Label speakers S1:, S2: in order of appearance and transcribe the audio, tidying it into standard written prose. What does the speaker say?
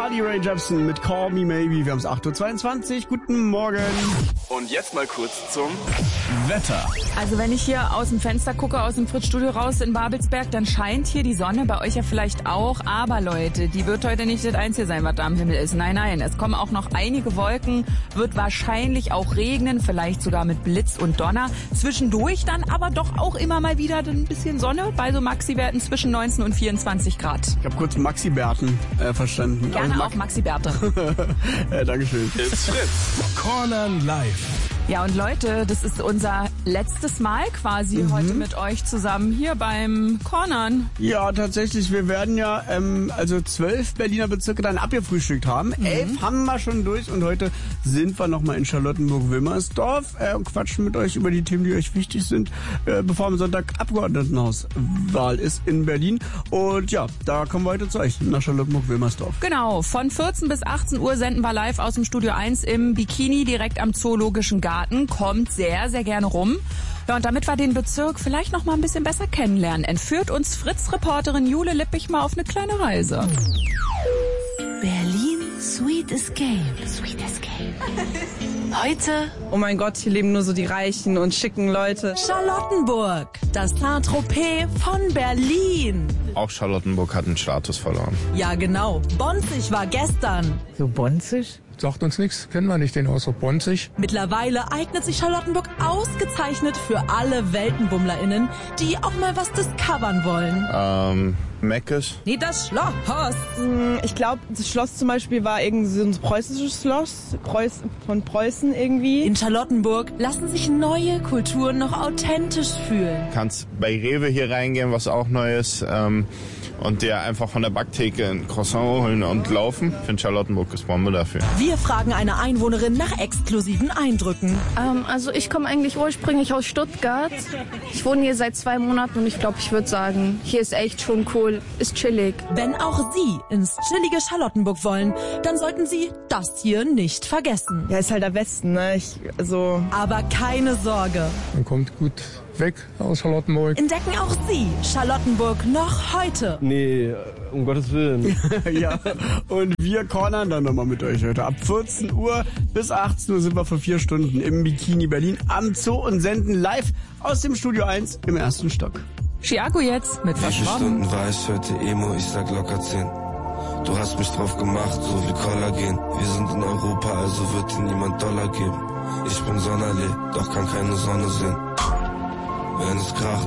S1: Carly Rae Jepsen mit Call Me Maybe. Wir haben es 8.22 Uhr. Guten Morgen.
S2: Und jetzt mal kurz zum
S1: Wetter.
S3: Also wenn ich hier aus dem Fenster gucke, aus dem Fritz-Studio raus in Babelsberg, dann scheint hier die Sonne, bei euch ja vielleicht auch. Aber Leute, die wird heute nicht das Einzige sein, was da am Himmel ist. Nein, nein, es kommen auch noch einige Wolken, wird wahrscheinlich auch regnen, vielleicht sogar mit Blitz und Donner. Zwischendurch dann aber doch auch immer mal wieder ein bisschen Sonne, bei so Maxi-Werten zwischen 19 und 24 Grad.
S1: Ich habe kurz Maxi-Bärten verstanden.
S3: Gerne auch Maxi-Bärte.
S1: Dankeschön.
S2: It's Fritz.
S4: Cornern live.
S3: Ja, und Leute, das ist unser letztes Mal quasi heute mit euch zusammen hier beim Cornern.
S1: Ja, tatsächlich. Wir werden ja 12 Berliner Bezirke dann abgefrühstückt haben. 11 haben wir schon durch und heute sind wir nochmal in Charlottenburg-Wilmersdorf und quatschen mit euch über die Themen, die euch wichtig sind, bevor am Sonntag Abgeordnetenhauswahl ist in Berlin. Und ja, da kommen wir heute zu euch nach Charlottenburg-Wilmersdorf.
S3: Genau, von 14 bis 18 Uhr senden wir live aus dem Studio 1 im Bikini direkt am Zoologischen Garten. Kommt sehr, sehr gerne rum. Ja, und damit wir den Bezirk vielleicht noch mal ein bisschen besser kennenlernen, entführt uns Fritz-Reporterin Jule Lippich mal auf eine kleine Reise.
S5: Berlin, Sweet Escape. Sweet Escape. Heute,
S6: oh mein Gott, hier leben nur so die reichen und schicken Leute.
S5: Charlottenburg, das Saint-Tropez von Berlin.
S7: Auch Charlottenburg hat einen Status verloren.
S5: Ja genau, Bonzig war gestern.
S4: So bonzig? Sagt uns nichts, kennen wir nicht den Ausdruck bonzig.
S5: Mittlerweile eignet sich Charlottenburg ausgezeichnet für alle WeltenbummlerInnen, die auch mal was discovern wollen.
S7: Meckes?
S5: Nee, das Schloss.
S6: Ich glaube, das Schloss zum Beispiel war irgendwie so ein preußisches Schloss, von Preußen irgendwie.
S5: In Charlottenburg lassen sich neue Kulturen noch authentisch fühlen.
S7: Kannst bei Rewe hier reingehen, was auch neu ist, und dir einfach von der Backtheke ein Croissant holen und laufen. Ich finde, Charlottenburg ist Bombe dafür.
S5: Wir fragen eine Einwohnerin nach exklusiven Eindrücken.
S8: Also ich komme eigentlich ursprünglich aus Stuttgart. Ich wohne hier seit 2 Monaten und ich glaube, ich würde sagen, hier ist echt schon cool, ist chillig.
S5: Wenn auch Sie ins chillige Charlottenburg wollen, dann sollten Sie das hier nicht vergessen.
S6: Ja, ist halt der Westen, ne?
S5: Aber keine Sorge.
S4: Man kommt gut weg aus Charlottenburg.
S5: Entdecken auch Sie Charlottenburg noch heute.
S9: Nee, um Gottes Willen.
S1: Ja, und wir cornern dann nochmal mit euch heute. Ab 14 Uhr bis 18 Uhr sind wir für 4 Stunden im Bikini Berlin am Zoo und senden live aus dem Studio 1 im 1. Stock.
S3: Chiago jetzt mit Verschwommen.
S10: Stunden war ich heute Emo, ich sag locker 10. Du hast mich drauf gemacht, so wie Kollagen. Wir sind in Europa, also wird dir niemand Dollar geben. Ich bin Sonderlee, doch kann keine Sonne sehen. Wenn es kracht,